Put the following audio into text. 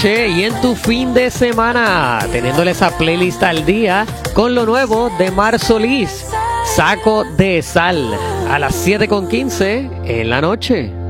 Y en tu fin de semana, teniéndole esa playlist al día con lo nuevo de Mar Solís, Saco de Sal, a las 7:15 en la noche.